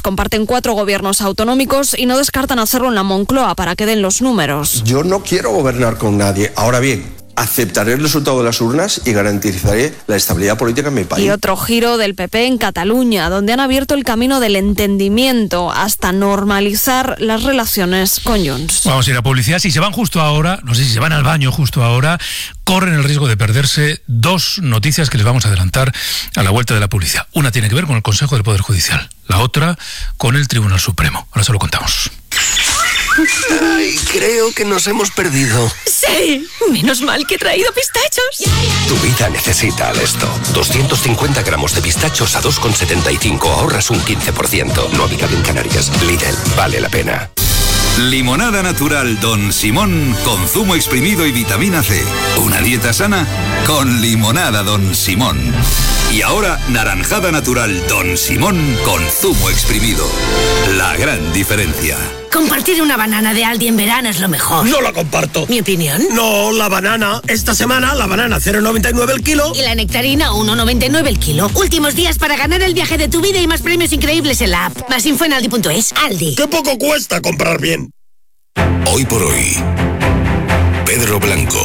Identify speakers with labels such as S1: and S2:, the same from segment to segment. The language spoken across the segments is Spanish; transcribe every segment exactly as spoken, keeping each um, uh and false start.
S1: comparten cuatro gobiernos autonómicos y no descartan hacerlo en la Moncloa para que den los números.
S2: Yo no quiero gobernar con nadie. Ahora bien, aceptaré el resultado de las urnas y garantizaré la estabilidad política en mi país.
S1: Y otro giro del P P en Cataluña, donde han abierto el camino del entendimiento hasta normalizar las relaciones con Junts.
S3: Vamos a ir a publicidad. Si se van justo ahora, no sé si se van al baño justo ahora, corren el riesgo de perderse dos noticias que les vamos a adelantar a la vuelta de la publicidad. Una tiene que ver con el Consejo del Poder Judicial, la otra con el Tribunal Supremo. Ahora se lo contamos.
S4: Ay, creo que nos hemos perdido.
S5: Sí, menos mal que he traído pistachos.
S4: Tu vida necesita Alesto. doscientos cincuenta gramos de pistachos a dos con setenta y cinco, ahorras un quince por ciento. No habitado en Canarias. Lidl, vale la pena.
S6: Limonada natural Don Simón con zumo exprimido y vitamina C. Una dieta sana con limonada Don Simón. Y ahora naranjada natural Don Simón con zumo exprimido. La gran diferencia.
S5: Compartir una banana de Aldi en verano es lo mejor.
S7: No la comparto.
S5: ¿Mi opinión?
S7: No, la banana. Esta semana la banana cero coma noventa y nueve el kilo.
S5: Y la nectarina uno coma noventa y nueve el kilo. Últimos días para ganar el viaje de tu vida y más premios increíbles en la app. Más info en aldi punto es. Aldi.
S7: ¡Qué poco cuesta comprar bien!
S4: Hoy por hoy, Pedro Blanco.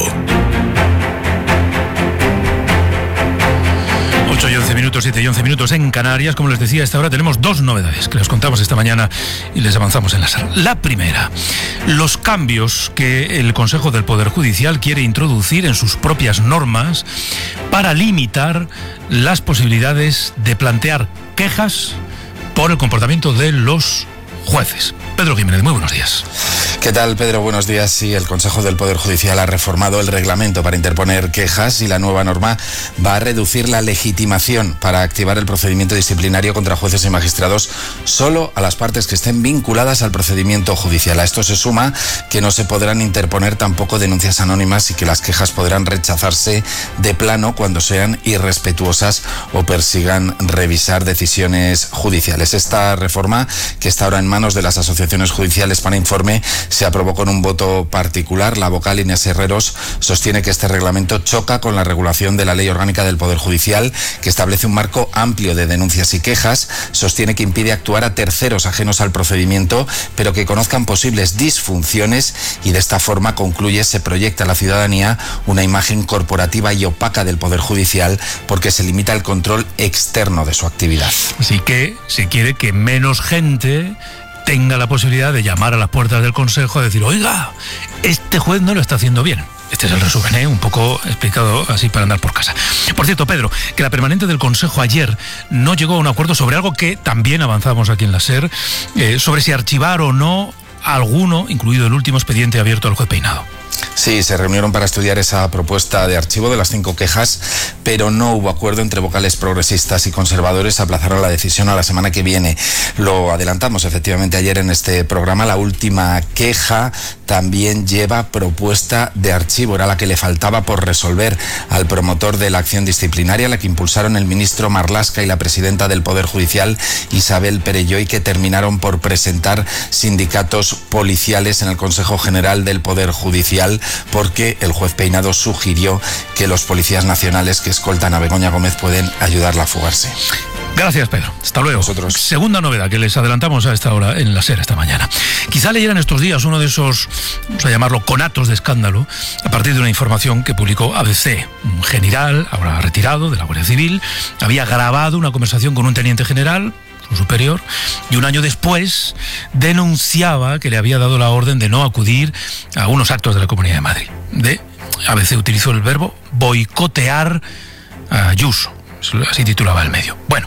S3: ocho y once minutos, siete y once minutos en Canarias. Como les decía, a esta hora tenemos dos novedades que les contamos esta mañana y les avanzamos en la sala. La primera, los cambios que el Consejo del Poder Judicial quiere introducir en sus propias normas para limitar las posibilidades de plantear quejas por el comportamiento de los jueces. Pedro Jiménez, muy buenos días.
S8: ¿Qué tal, Pedro? Buenos días. Sí, el Consejo del Poder Judicial ha reformado el reglamento para interponer quejas y la nueva norma va a reducir la legitimación para activar el procedimiento disciplinario contra jueces y magistrados solo a las partes que estén vinculadas al procedimiento judicial. A esto se suma que no se podrán interponer tampoco denuncias anónimas y que las quejas podrán rechazarse de plano cuando sean irrespetuosas o persigan revisar decisiones judiciales. Esta reforma, que está ahora en manos de las asociaciones judiciales para informe, se aprobó con un voto particular. La vocal Inés Herreros sostiene que este reglamento choca con la regulación de la Ley Orgánica del Poder Judicial, que establece un marco amplio de denuncias y quejas. Sostiene que impide actuar a terceros ajenos al procedimiento, pero que conozcan posibles disfunciones, y de esta forma, concluye, se proyecta a la ciudadanía una imagen corporativa y opaca del Poder Judicial porque se limita el control externo de su actividad.
S3: Así que se quiere que menos gente tenga la posibilidad de llamar a las puertas del Consejo a decir, oiga, este juez no lo está haciendo bien. Este es el resumen, ¿eh? Un poco explicado así para andar por casa. Por cierto, Pedro, que la permanente del Consejo ayer no llegó a un acuerdo sobre algo que también avanzamos aquí en la SER, eh, sobre si archivar o no alguno, incluido el último expediente abierto al juez Peinado.
S8: Sí, se reunieron para estudiar esa propuesta de archivo de las cinco quejas, pero no hubo acuerdo entre vocales progresistas y conservadores. Aplazaron la decisión a la semana que viene. Lo adelantamos efectivamente ayer en este programa. La última queja también lleva propuesta de archivo. Era la que le faltaba por resolver al promotor de la acción disciplinaria, la que impulsaron el ministro Marlaska y la presidenta del Poder Judicial, Isabel Perelló, y que terminaron por presentar sindicatos policiales en el Consejo General del Poder Judicial, porque el juez Peinado sugirió que los policías nacionales que escoltan a Begoña Gómez pueden ayudarla a fugarse.
S3: Gracias, Pedro. Hasta luego.
S8: Nosotros.
S3: Segunda novedad que les adelantamos a esta hora en la SER esta mañana. Quizá leyeran estos días uno de esos, vamos a llamarlo, conatos de escándalo, a partir de una información que publicó A B C. Un general, ahora retirado de la Guardia Civil, había grabado una conversación con un teniente general, su superior, y un año después denunciaba que le había dado la orden de no acudir a unos actos de la Comunidad de Madrid. De, A B C utilizó el verbo boicotear a Ayuso. Así titulaba el medio. Bueno,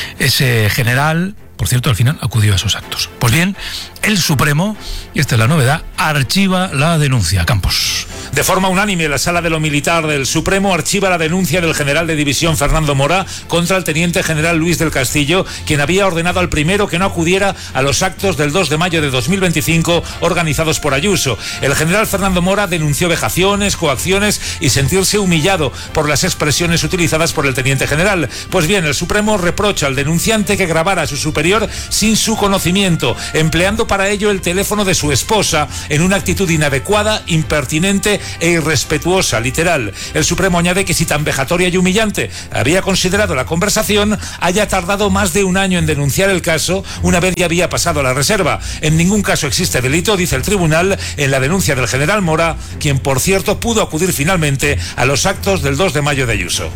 S3: ese general, por cierto, al final acudió a esos actos. Pues bien, el Supremo, y esta es la novedad, archiva la denuncia. Campos.
S9: De forma unánime, la Sala de lo Militar del Supremo archiva la denuncia del general de división Fernando Mora contra el teniente general Luis del Castillo, quien había ordenado al primero que no acudiera a los actos del dos de mayo de dos mil veinticinco organizados por Ayuso. El general Fernando Mora denunció vejaciones, coacciones y sentirse humillado por las expresiones utilizadas por el teniente general. Pues bien, el Supremo reprocha al denunciante que grabara a su superior sin su conocimiento, empleando para ello el teléfono de su esposa en una actitud inadecuada, impertinente e irrespetuosa, literal. El Supremo añade que si tan vejatoria y humillante había considerado la conversación, haya tardado más de un año en denunciar el caso una vez ya había pasado la reserva. En ningún caso existe delito, dice el tribunal, en la denuncia del general Mora, quien por cierto pudo acudir finalmente a los actos del dos de mayo de Ayuso.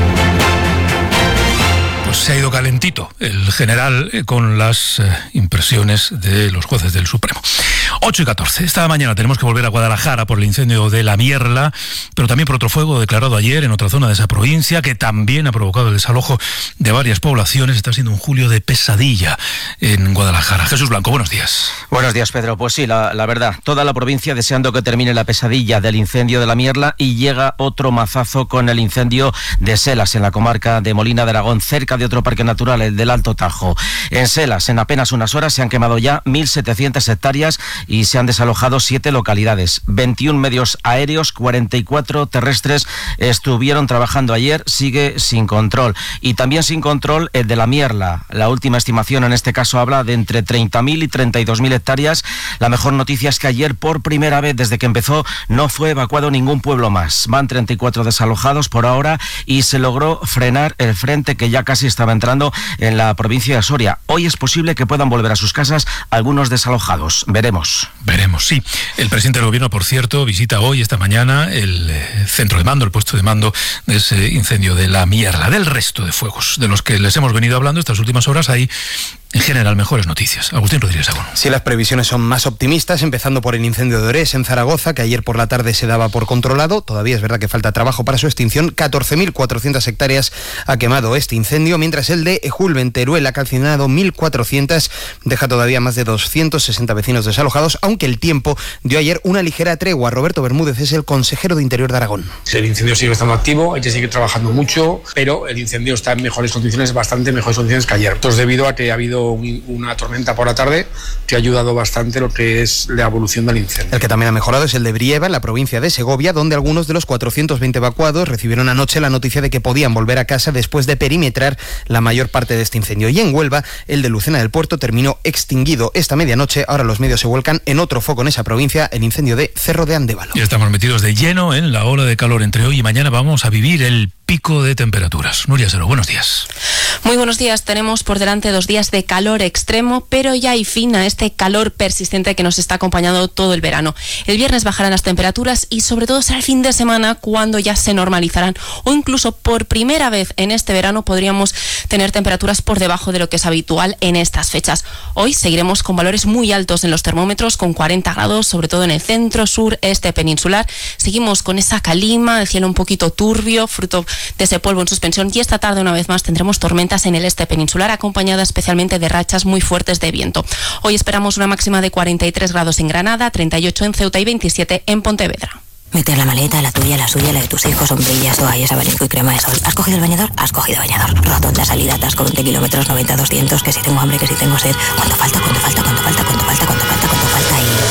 S3: Pues se ha ido calentito el general eh, con las eh, impresiones de los jueces del Supremo. ocho y catorce. Esta mañana tenemos que volver a Guadalajara por el incendio de La Mierla, pero también por otro fuego declarado ayer en otra zona de esa provincia, que también ha provocado el desalojo de varias poblaciones. Está siendo un julio de pesadilla en Guadalajara. Jesús Blanco, buenos días.
S10: Buenos días, Pedro. Pues sí, la, la verdad, toda la provincia deseando que termine la pesadilla del incendio de La Mierla, y llega otro mazazo con el incendio de Selas, en la comarca de Molina de Aragón, cerca de otro parque natural, el del Alto Tajo. En Selas, en apenas unas horas, se han quemado ya mil setecientas hectáreas y se han desalojado siete localidades. veintiún medios aéreos, cuarenta y cuatro terrestres estuvieron trabajando ayer. Sigue sin control. Y también sin control el de La Mierla. La última estimación en este caso habla de entre treinta mil y treinta y dos mil hectáreas. La mejor noticia es que ayer, por primera vez desde que empezó, no fue evacuado ningún pueblo más. Van treinta y cuatro desalojados por ahora y se logró frenar el frente que ya casi estaba entrando en la provincia de Soria. Hoy es posible que puedan volver a sus casas algunos desalojados. Veremos.
S3: Veremos, sí. El presidente del gobierno, por cierto, visita hoy, esta mañana, el eh, centro de mando, el puesto de mando de ese incendio de La Mierla. Del resto de fuegos de los que les hemos venido hablando estas últimas horas, hay en general mejores noticias. Agustín Rodríguez Agón.
S11: Sí, las previsiones son más optimistas, empezando por el incendio de Orés en Zaragoza, que ayer por la tarde se daba por controlado. Todavía es verdad que falta trabajo para su extinción. catorce mil cuatrocientas hectáreas ha quemado este incendio, mientras el de Ejulbe en Teruel ha calcinado mil cuatrocientas, deja todavía más de doscientos sesenta vecinos desalojados, aunque el tiempo dio ayer una ligera tregua. Roberto Bermúdez es el consejero de Interior de Aragón.
S12: El incendio sigue estando activo, hay que seguir trabajando mucho, pero el incendio está en mejores condiciones, bastante mejores condiciones que ayer. Esto es debido a que ha habido una tormenta por la tarde que ha ayudado bastante lo que es la evolución del incendio.
S11: El que también ha mejorado es el de Brieva, en la provincia de Segovia, donde algunos de los cuatrocientos veinte evacuados recibieron anoche la noticia de que podían volver a casa después de perimetrar la mayor parte de este incendio. Y en Huelva, el de Lucena del Puerto terminó extinguido esta medianoche. Ahora los medios se vuelcan en otro foco en esa provincia, el incendio de Cerro de Andévalo.
S3: Y estamos metidos de lleno en la ola de calor. Entre hoy y mañana vamos a vivir el pico de temperaturas. Nuria Sero, buenos días.
S13: Muy buenos días. Tenemos por delante dos días de calor extremo, pero ya hay fin a este calor persistente que nos está acompañando todo el verano. El viernes bajarán las temperaturas y sobre todo será el fin de semana cuando ya se normalizarán, o incluso por primera vez en este verano podríamos tener temperaturas por debajo de lo que es habitual en estas fechas. Hoy seguiremos con valores muy altos en los termómetros, con cuarenta grados, sobre todo en el centro, sur, este peninsular. Seguimos con esa calima, el cielo un poquito turbio, fruto de ese polvo en suspensión, y esta tarde una vez más tendremos tormentas en el este peninsular, acompañadas especialmente de rachas muy fuertes de viento. Hoy esperamos una máxima de cuarenta y tres grados en Granada, treinta y ocho en Ceuta y veintisiete en Pontevedra.
S14: Meter la maleta, la tuya, la suya, la de tus hijos, sombrillas, toallas, abanico y crema de sol. ¿Has cogido el bañador? Has cogido bañador. Rotonda, salida, atasco, veinte kilómetros, noventa, doscientos, que si tengo hambre, que si tengo sed. ¿Cuánto falta? ¿Cuánto falta? ¿Cuánto falta? ¿Cuánto falta? ¿Cuánto falta? ¿Cuánto falta?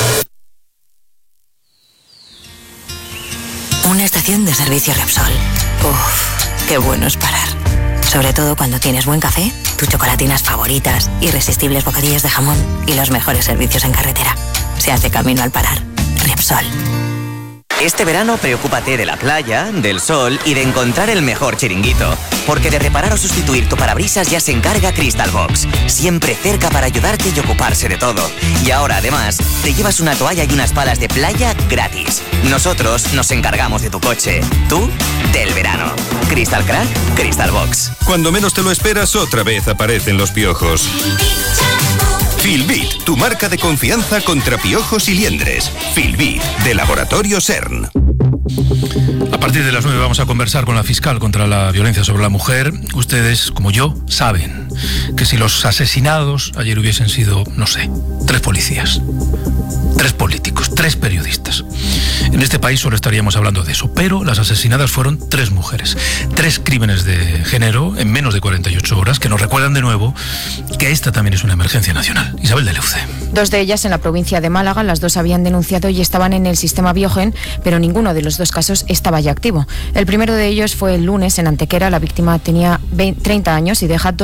S14: Y... una estación de servicio Repsol. Uff, qué bueno es parar. Sobre todo cuando tienes buen café, tus chocolatinas favoritas, irresistibles bocadillos de jamón y los mejores servicios en carretera. Se hace camino al parar. Repsol.
S15: Este verano preocúpate de la playa, del sol y de encontrar el mejor chiringuito. Porque de reparar o sustituir tu parabrisas ya se encarga Crystal Box. Siempre cerca para ayudarte y ocuparse de todo. Y ahora además te llevas una toalla y unas palas de playa gratis. Nosotros nos encargamos de tu coche. Tú, del verano. Crystal Crack, Crystal Box.
S6: Cuando menos te lo esperas, otra vez aparecen los piojos. Filbit, tu marca de confianza contra piojos y liendres. Filbit, de Laboratorio CERN.
S3: A partir de las nueve vamos a conversar con la fiscal contra la violencia sobre la mujer. Ustedes, como yo, saben que si los asesinados ayer hubiesen sido, no sé, tres policías, tres políticos, tres periodistas, en este país solo estaríamos hablando de eso. Pero las asesinadas fueron tres mujeres, tres crímenes de género en menos de cuarenta y ocho horas, que nos recuerdan de nuevo que esta también es una emergencia nacional. Isabel de Leuce.
S16: Dos de ellas en la provincia de Málaga, las dos habían denunciado y estaban en el sistema Biogen, pero ninguno de los dos casos estaba ya activo. El primero de ellos fue el lunes en Antequera. La víctima tenía treinta años y deja dos menores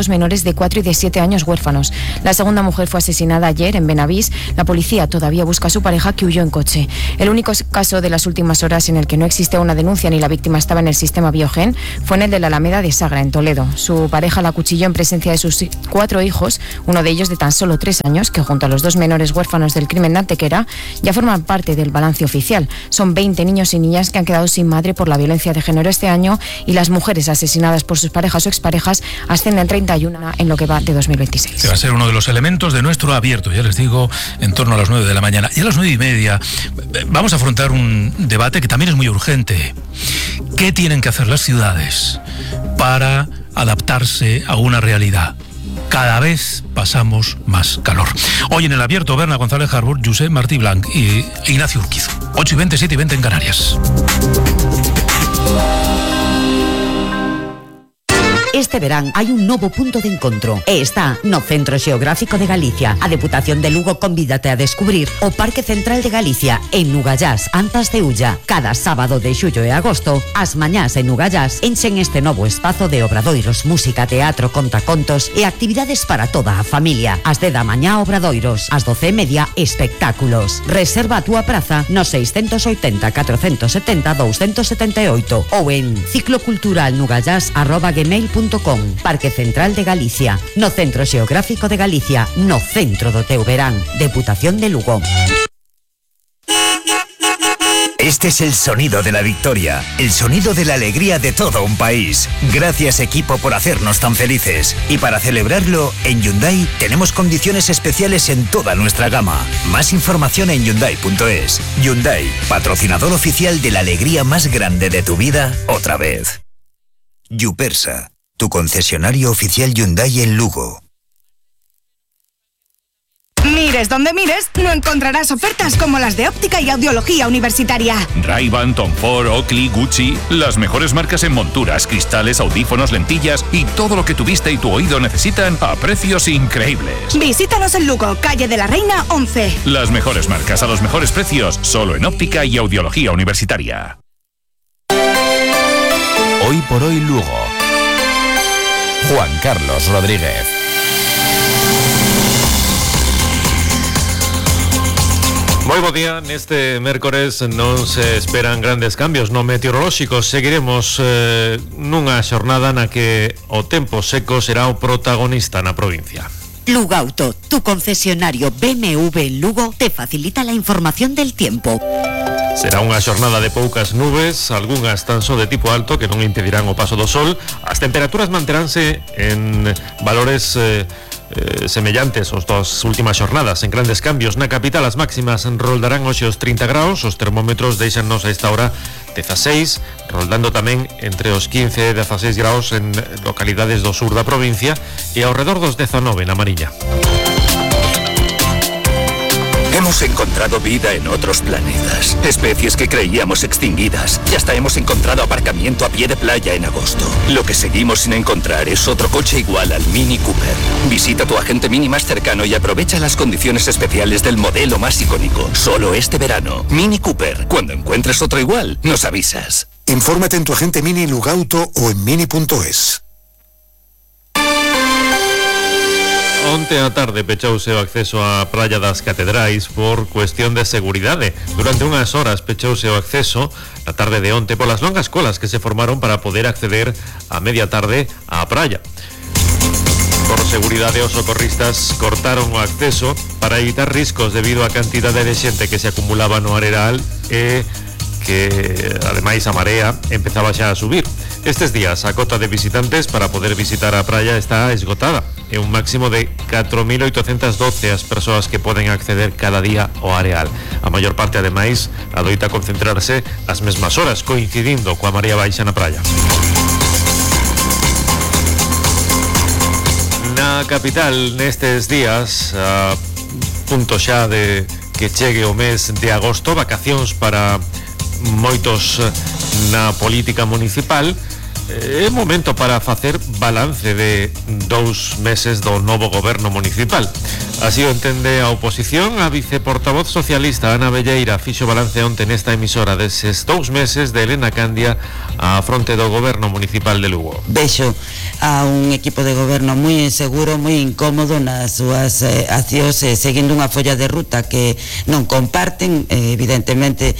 S16: menores de cuatro y de siete años huérfanos. La segunda mujer fue asesinada ayer en Benavís. La policía todavía busca a su pareja, que huyó en coche. El único caso de las últimas horas en el que no existe una denuncia ni la víctima estaba en el sistema Biogen fue en el de la Alameda de Sagra, en Toledo. Su pareja la acuchilló en presencia de sus cuatro hijos, uno de ellos de tan solo tres años, que junto a los dos menores huérfanos del crimen de Antequera ya forman parte del balance oficial. Son veinte niños y niñas que han quedado sin madre por la violencia de género este año, y las mujeres asesinadas por sus parejas o exparejas ascienden treinta y uno en lo que va de dos mil veintiséis.
S3: Que va a ser uno de los elementos de nuestro abierto, ya les digo, en torno a las nueve de la mañana. Y a las nueve y media vamos a afrontar un debate que también es muy urgente. ¿Qué tienen que hacer las ciudades para adaptarse a una realidad? Cada vez pasamos más calor. Hoy en el abierto, Berna González Harbour, Josep Martí Blanc y Ignacio Urquizo. ocho y veinte, siete y veinte en Canarias.
S17: Este verán hai un novo punto de encontro e está no Centro Xeográfico de Galicia. A Deputación de Lugo convídate a descubrir o Parque Central de Galicia en Nugallás, Antas de Ulla. Cada sábado de xullo e agosto, as mañás en Nugallás enchen este novo espazo de obradoiros, música, teatro, contacontos e actividades para toda a familia. As de da mañá obradoiros, as doce e media espectáculos. Reserva a túa praza no seiscentos oitenta, catrocentos setenta, doscientos setenta e oito ou en cicloculturalnugallás arroba gmail punto com. Parque Central de Galicia, no Centro Xeográfico de Galicia, no centro do teu verán. Deputación de Lugo.
S18: Este es el sonido de la victoria, el sonido de la alegría de todo un país. Gracias, equipo, por hacernos tan felices. Y para celebrarlo, en Hyundai tenemos condiciones especiales en toda nuestra gama. Más información en hyundai punto es. Hyundai, patrocinador oficial de la alegría más grande de tu vida, otra vez. Yupersa, tu concesionario oficial Hyundai en Lugo.
S19: Mires donde mires, no encontrarás ofertas como las de óptica y audiología universitaria.
S20: Ray-Ban, Tom Ford, Oakley, Gucci, las mejores marcas en monturas, cristales, audífonos, lentillas y todo lo que tu vista y tu oído necesitan a precios increíbles.
S19: Visítanos en Lugo, calle de la Reina once.
S20: Las mejores marcas a los mejores precios, solo en óptica y audiología universitaria.
S8: Hoy por hoy Lugo. Juan Carlos Rodríguez.
S21: Moi bo día, neste mércores non se esperan grandes cambios no meteorolóxicos. Seguiremos eh, nunha xornada na que o tempo seco será o protagonista na provincia.
S17: Lugauto, tu concesionario B M W en Lugo, te facilita la información del tiempo.
S21: Será unha xornada de poucas nubes, algunhas tan só de tipo alto que non impedirán o paso do sol. As temperaturas manteránse en valores eh, eh, semellantes aos das últimas xornadas, en grandes cambios. Na capital as máximas roldarán hoxe os trinta graus, os termómetros deixannos a esta hora dezaseis, roldando tamén entre os quince e dezaseis graus en localidades do sur da provincia e ao redor dos dezanove na Mariña.
S18: Hemos encontrado vida en otros planetas, especies que creíamos extinguidas, y hasta hemos encontrado aparcamiento a pie de playa en agosto. Lo que seguimos sin encontrar es otro coche igual al Mini Cooper. Visita tu agente Mini más cercano y aprovecha las condiciones especiales del modelo más icónico, solo este verano. Mini Cooper, cuando encuentres otro igual, nos avisas.
S22: Infórmate en tu agente Mini Lugauto o en mini punto es.
S21: Onte a tarde pechouse o acceso á Praia das Catedrais por cuestión de seguridade. Durante unhas horas pechouse o acceso na tarde de onte polas longas colas que se formaron para poder acceder a media tarde á praia. Por seguridade, os socorristas cortaron o acceso para evitar riscos debido á cantidade de xente que se acumulaba no areal e que, ademais, a marea empezaba xa a subir. Estes días a cota de visitantes para poder visitar a praia está esgotada. É un máximo de catro mil oitocentas doce as persoas que poden acceder cada día ao areal. A maior parte, ademais, adoita concentrarse ás mesmas horas, coincidindo coa marea baixa na praia. Na capital, nestes días, a punto xa de que chegue o mes de agosto, vacacións para moitos na política municipal. É momento para facer balance de dous meses do novo goberno municipal. Así o entende a oposición. A viceportavoz socialista Ana Velleira fixo balance onte nesta emisora deses dous meses de Elena Candia á fronte do goberno municipal de Lugo.
S1: Vexo a un equipo de goberno moi inseguro, moi incómodo nas súas eh, accións, eh, seguindo unha folla de ruta que non comparten, eh, evidentemente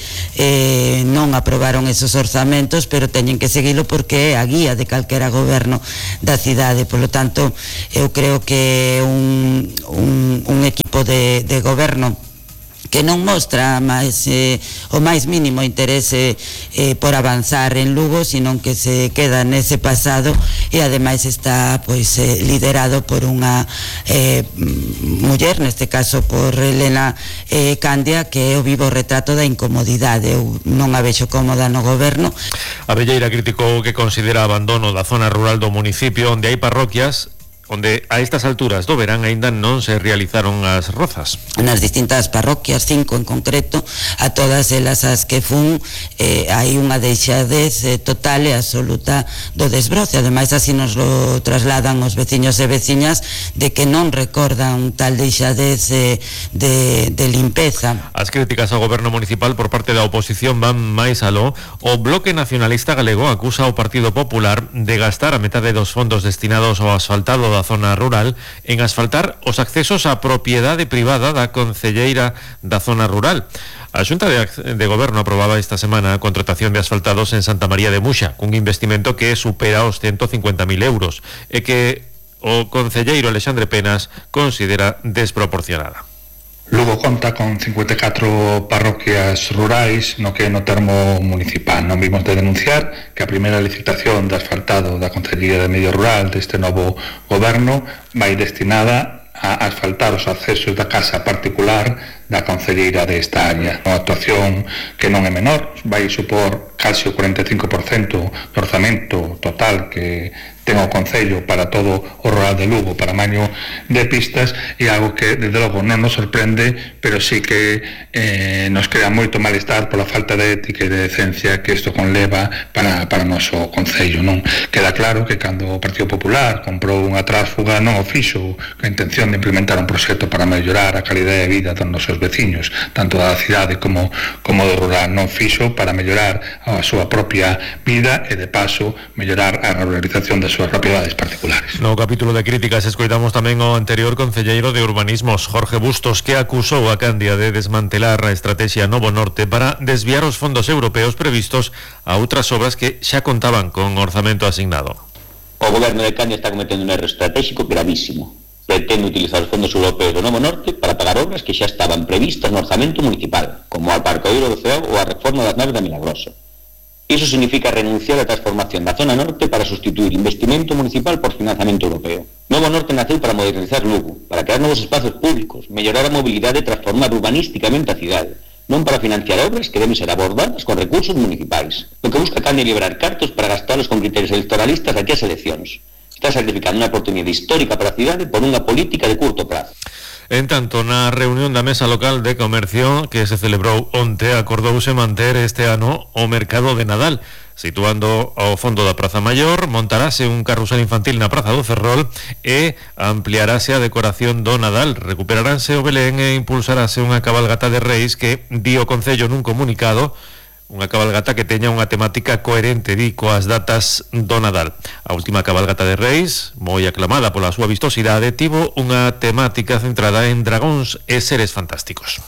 S1: eh, non aprobaron esos orzamentos, pero teñen que seguilo porque é a guía de calquera goberno da cidade. Por lo tanto, eu creo que un, un un equipo de, de goberno que non mostra máis eh, o máis mínimo interese eh, por avanzar en Lugo, sino que se queda nese pasado e ademais está pois eh, liderado por unha eh, muller, neste caso por Elena eh, Candia, que é o vivo retrato da incomodidade. Eu non a vexo cómoda no goberno.
S21: A Velleira criticou que considera abandono da zona rural do municipio onde hai parroquias onde a estas alturas do verán aínda non se realizaron as rozas.
S1: Nas distintas parroquias, cinco en concreto, a todas elas as que fun, eh, hai unha deixadez eh, total e absoluta do desbroce. Ademais, así nos lo trasladan os veciños e veciñas de que non recordan tal deixadez eh, de, de limpeza.
S21: As críticas ao goberno municipal por parte da oposición van máis aló. O Bloque Nacionalista Galego acusa ao Partido Popular de gastar a metade dos fondos destinados ao asfaltado da zona rural en asfaltar os accesos á propiedade privada da concelleira da zona rural. A Xunta de, de Goberno aprobaba esta semana a contratación de asfaltados en Santa María de Muxa, cun investimento que supera os ciento cincuenta mil euros e que o concelleiro Alexandre Penas considera desproporcionada.
S2: Lugo conta con cincuenta e catro parroquias rurais no que é no termo municipal. Non vimos de denunciar que a primeira licitación de asfaltado da Concellería de Medio Rural deste novo goberno vai destinada a asfaltar os accesos da casa particular da concelleira desta área. Unha actuación que non é menor, vai supor case o cuarenta e cinco por cento do orzamento total que ten o Concello para todo o rural de Lugo, para maño de pistas, e algo que, desde logo, non nos sorprende, pero sí que eh, nos crea moito malestar pola falta de ética e de decencia que isto conleva para, para o noso Concello, non? Queda claro que cando o Partido Popular comprou unha tránsfuga non o fixo con a intención de implementar un proxecto para mellorar a calidade de vida dos nosos veciños, tanto da cidade como, como do rural. Non fixo para mellorar a súa propia vida e, de paso, mellorar a regularización das súas propiedades particulares.
S21: No capítulo de críticas escoitamos tamén o anterior concelleiro de Urbanismos, Jorge Bustos, que acusou a Candia de desmantelar a estrategia Novo Norte para desviar os fondos europeos previstos a outras obras que xa contaban con orzamento asignado.
S23: O goberno de Candia está cometendo un erro estratégico gravísimo. Pretende utilizar os fondos europeos do Novo Norte para pagar obras que xa estaban previstas no orzamento municipal, como o Aparcadoiro do Ceo ou a reforma das naves da Milagrosa. Iso significa renunciar á transformación da zona norte para sustituir investimento municipal por financiamento europeo. Novo Norte naceu para modernizar Lugo, para crear novos espacios públicos, mellorar a mobilidade e transformar urbanísticamente a cidade, non para financiar obras que deben ser abordadas con recursos municipais. O que busca Candia é liberar cartos para gastalos con criterios electoralistas aquí as eleccións. Está sacrificando unha oportunidade histórica para a cidade por unha política de curto prazo.
S21: En tanto, na reunión da Mesa Local de Comercio que se celebrou onte, acordouse manter este ano o mercado de Nadal. Situando ao fondo da Praza Maior, montarase un carrusel infantil na Praza do Ferrol e ampliarase a decoración do Nadal. Recuperaránse o Belén e impulsarase unha cabalgata de Reis que, di o Concello nun comunicado, unha cabalgata que teña unha temática coherente, di, coas datas do Nadal. A última cabalgata de Reis, moi aclamada pola súa vistosidade, tivo unha temática centrada en dragóns e seres fantásticos.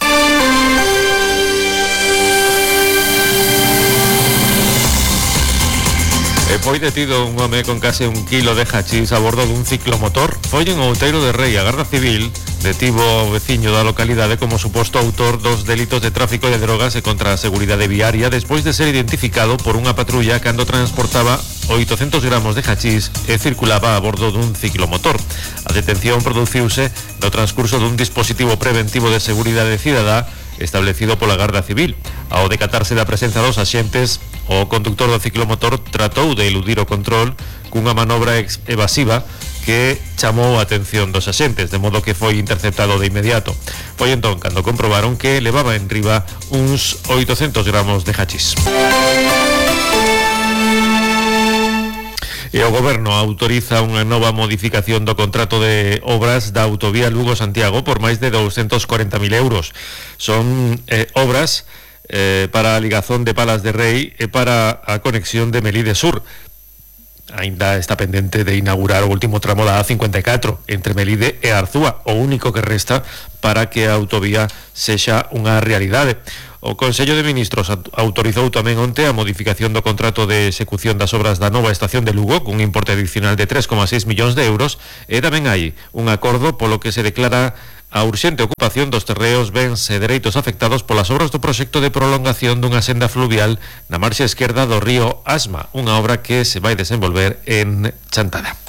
S21: E foi detido un home con case un kilo de hachís a bordo dun ciclomotor. Foi en Outeiro de Rei. A Garda Civil detivo ao veciño da localidade como suposto autor dos delitos de tráfico de drogas e contra a seguridade viaria despois de ser identificado por unha patrulla cando transportaba oitocentos gramos de hachís e circulaba a bordo dun ciclomotor. A detención produciuse no transcurso dun dispositivo preventivo de seguridade cidadá establecido pola Garda Civil. Ao decatarse da presenza dos axentes, o conductor do ciclomotor tratou de eludir o control cunha manobra evasiva que chamou a atención dos axentes, de modo que foi interceptado de inmediato. Foi entón cando comprobaron que levaba en riba uns oitocentos gramos de hachís. E o Goberno autoriza unha nova modificación do contrato de obras da autovía Lugo-Santiago por máis de doscientos cuarenta mil euros. Son eh, obras eh, para a ligazón de Palas de Rei e para a conexión de Melide Sur. Ainda está pendente de inaugurar o último tramo da A cincuenta e catro entre Melide e Arzúa, o único que resta para que a autovía sexa unha realidade. O Consello de Ministros autorizou tamén onte a modificación do contrato de execución das obras da nova estación de Lugo cun importe adicional de tres coma seis millóns de euros e tamén hai un acordo polo que se declara a urxente ocupación dos terreos, bens e dereitos afectados polas obras do proxecto de prolongación dunha senda fluvial na marxa esquerda do río Asma, unha obra que se vai desenvolver en Chantada.